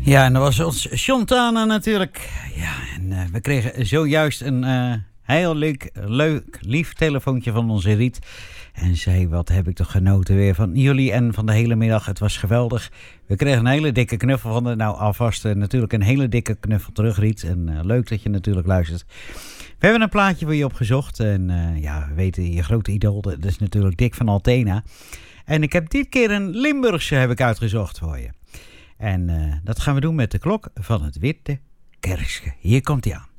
Ja, en dat was ons Chontana natuurlijk. Ja, en we kregen zojuist een heel leuk, lief telefoontje van onze Riet. En zei, wat heb ik toch genoten weer van jullie en van de hele middag. Het was geweldig. We kregen een hele dikke knuffel van de. Nou, alvast natuurlijk een hele dikke knuffel terug, Riet. En leuk dat je natuurlijk luistert. We hebben een plaatje voor je opgezocht. En ja, we weten, je grote idool, dat is natuurlijk Dick van Altena. En ik heb dit keer een Limburgse heb ik uitgezocht voor je. En dat gaan we doen met de klok van het Witte Kerkje. Hier komt hij aan.